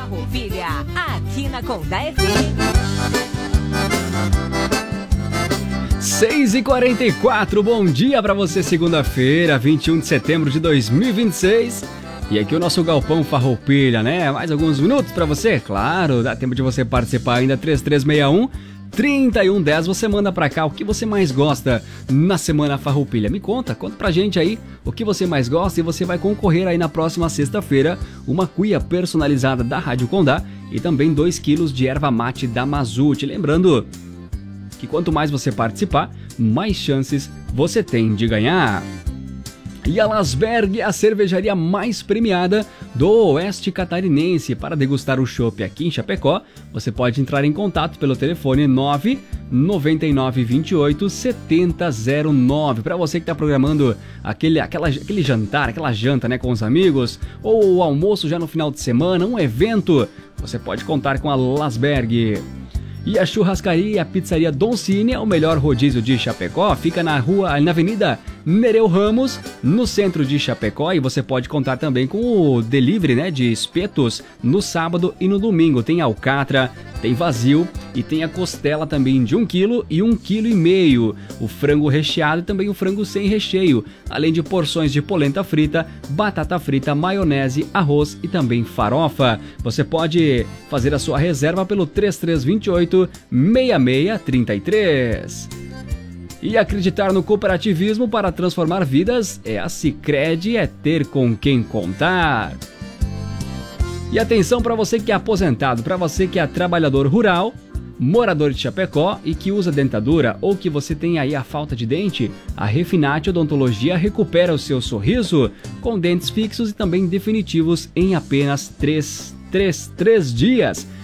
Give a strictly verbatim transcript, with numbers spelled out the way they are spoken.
Farroupilha, aqui na Condá F M. seis e quarenta e quatro, bom dia pra você, segunda-feira, vinte e um de setembro de dois mil e vinte e seis. E aqui o nosso Galpão Farroupilha, né? Mais alguns minutos pra você, claro, dá tempo de você participar ainda, três três seis um, três um um zero. Você manda pra cá o que você mais gosta na Semana Farroupilha. Me conta, conta pra gente aí o que você mais gosta e você vai concorrer aí na próxima sexta-feira uma cuia personalizada da Rádio Condá e também dois quilos de erva mate da Mazute. Lembrando que quanto mais você participar, mais chances você tem de ganhar. E a Lasberg é a cervejaria mais premiada do Oeste Catarinense. Para degustar o chopp aqui em Chapecó, você pode entrar em contato pelo telefone nove nove nove dois oito sete zero zero nove. Para você que está programando aquele, aquela, aquele jantar, aquela janta, né, com os amigos, ou o almoço já no final de semana, um evento, você pode contar com a Lasberg. E a churrascaria, a pizzaria Don Cine, o melhor rodízio de Chapecó, fica na rua, na Avenida Nereu Ramos, no centro de Chapecó, e você pode contar também com o delivery, né, de espetos no sábado e no domingo. Tem alcatra, tem vazio e tem a costela também de um quilo e um quilo e meio, o frango recheado e também o frango sem recheio, além de porções de polenta frita, batata frita, maionese, arroz e também farofa. Você pode fazer a sua reserva pelo três três dois oito, seis seis três três. E acreditar no cooperativismo para transformar vidas é a Sicredi, é ter com quem contar. E atenção para você que é aposentado, para você que é trabalhador rural, morador de Chapecó e que usa dentadura ou que você tem aí a falta de dente, a Refinate Odontologia recupera o seu sorriso com dentes fixos e também definitivos em apenas três dias.